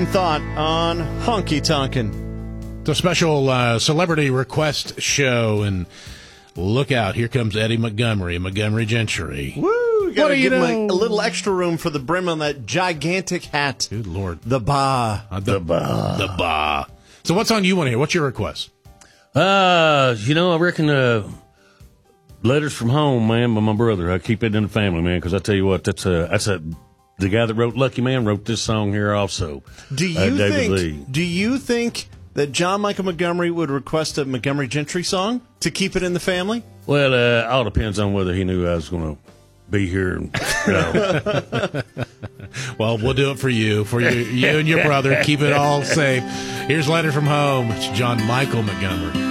Thought on Honky Tonkin'. It's a special celebrity request show, and look out, here comes Eddie Montgomery, Montgomery Gentry. Woo! Gotta give him know? a little extra room for the brim on that gigantic hat. Good Lord. The ba. The ba. So what's on you want to hear? What's your request? I reckon Letters from Home, man, by my brother. I keep it in the family, man, because I tell you what, that's the guy that wrote Lucky Man wrote this song here also. Do you think that John Michael Montgomery would request a Montgomery Gentry song to keep it in the family? Well, all depends on whether he knew I was going to be here. Well, we'll do it for you and your brother. Keep it all safe. Here's Letter from Home. It's John Michael Montgomery.